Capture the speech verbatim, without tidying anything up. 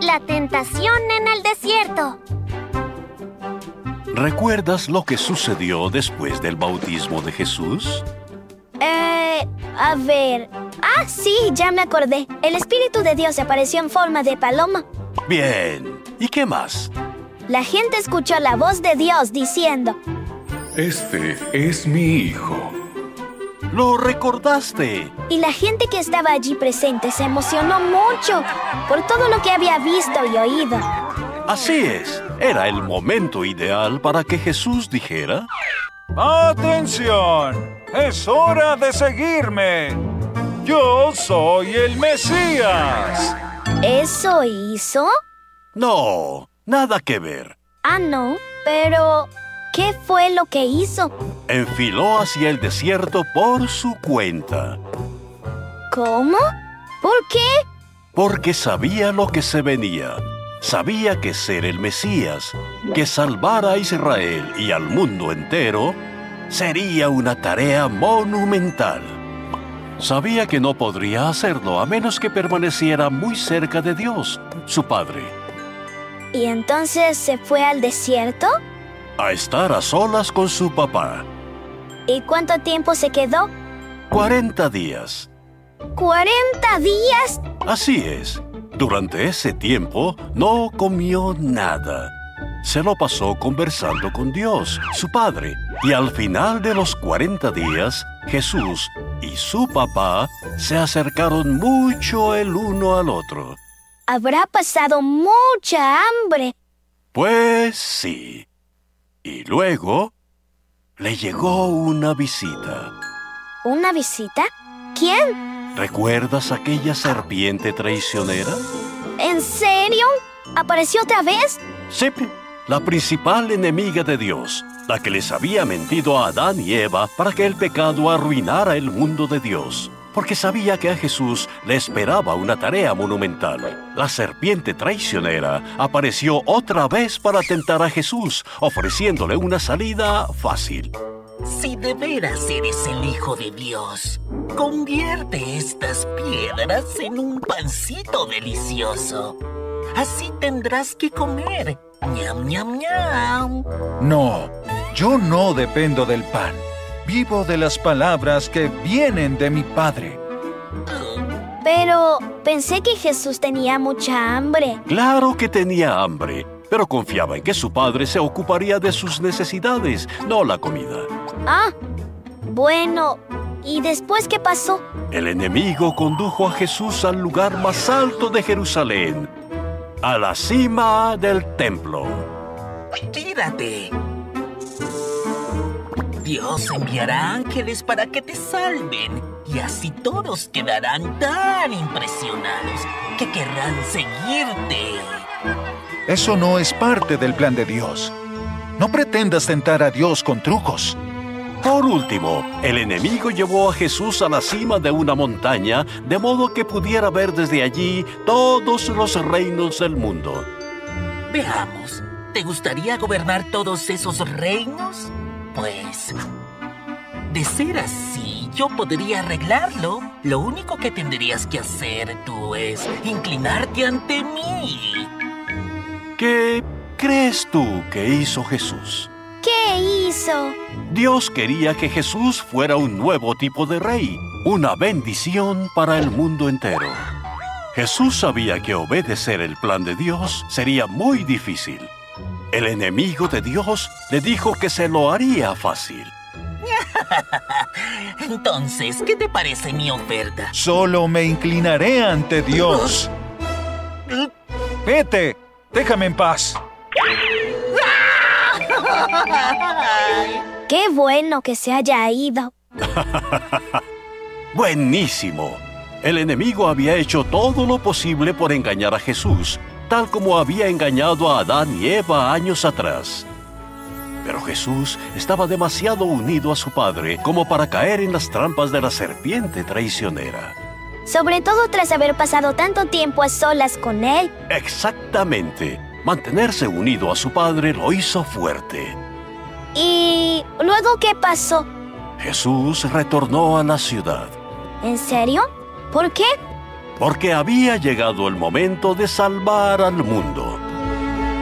la tentación en el desierto. ¿Recuerdas lo que sucedió después del bautismo de Jesús? Eh, a ver... Ah, sí, ya me acordé. El Espíritu de Dios apareció en forma de paloma. Bien. ¿Y qué más? La gente escuchó la voz de Dios diciendo: Este es mi hijo. ¡Lo recordaste! Y la gente que estaba allí presente se emocionó mucho por todo lo que había visto y oído. Así es. Era el momento ideal para que Jesús dijera: ¡Atención! ¡Es hora de seguirme! ¡Yo soy el Mesías! ¿Eso hizo? No, nada que ver. Ah, no, pero... ¿qué fue lo que hizo? Enfiló hacia el desierto por su cuenta. ¿Cómo? ¿Por qué? Porque sabía lo que se venía. Sabía que ser el Mesías, que salvar a Israel y al mundo entero, sería una tarea monumental. Sabía que no podría hacerlo a menos que permaneciera muy cerca de Dios, su Padre. ¿Y entonces se fue al desierto? A estar a solas con su papá. ¿Y cuánto tiempo se quedó? Cuarenta días. ¿Cuarenta días? Así es. Durante ese tiempo no comió nada. Se lo pasó conversando con Dios, su Padre. Y al final de los cuarenta días, Jesús y su papá se acercaron mucho el uno al otro. Habrá pasado mucha hambre. Pues sí. Y luego le llegó una visita. ¿Una visita? ¿Quién? ¿Recuerdas aquella serpiente traicionera? ¿En serio? ¿Apareció otra vez? Sí, la principal enemiga de Dios, la que les había mentido a Adán y Eva para que el pecado arruinara el mundo de Dios. Porque sabía que a Jesús le esperaba una tarea monumental. La serpiente traicionera apareció otra vez para tentar a Jesús, ofreciéndole una salida fácil. Si de veras eres el Hijo de Dios, convierte estas piedras en un pancito delicioso. Así tendrás que comer. ¡Ñam, ñam, ñam! No, yo no dependo del pan. Vivo de las palabras que vienen de mi Padre. Pero pensé que Jesús tenía mucha hambre. Claro que tenía hambre, pero confiaba en que su padre se ocuparía de sus necesidades, no la comida. Ah, bueno, ¿y después qué pasó? El enemigo condujo a Jesús al lugar más alto de Jerusalén, a la cima del templo. ¡Tírate! Dios enviará ángeles para que te salven, y así todos quedarán tan impresionados que querrán seguirte. Eso no es parte del plan de Dios. No pretendas tentar a Dios con trucos. Por último, el enemigo llevó a Jesús a la cima de una montaña, de modo que pudiera ver desde allí todos los reinos del mundo. Veamos, ¿te gustaría gobernar todos esos reinos? Pues, de ser así, yo podría arreglarlo. Lo único que tendrías que hacer tú es inclinarte ante mí. ¿Qué crees tú que hizo Jesús? ¿Qué hizo? Dios quería que Jesús fuera un nuevo tipo de rey, una bendición para el mundo entero. Jesús sabía que obedecer el plan de Dios sería muy difícil. El enemigo de Dios le dijo que se lo haría fácil. Entonces, ¿qué te parece mi oferta? Solo me inclinaré ante Dios. Vete, déjame en paz. ¡Qué bueno que se haya ido! ¡Buenísimo! El enemigo había hecho todo lo posible por engañar a Jesús, tal como había engañado a Adán y Eva años atrás. Pero Jesús estaba demasiado unido a su Padre como para caer en las trampas de la serpiente traicionera. Sobre todo tras haber pasado tanto tiempo a solas con Él. Exactamente. Mantenerse unido a su Padre lo hizo fuerte. ¿Y luego qué pasó? Jesús retornó a la ciudad. ¿En serio? ¿Por qué? porque había llegado el momento de salvar al mundo.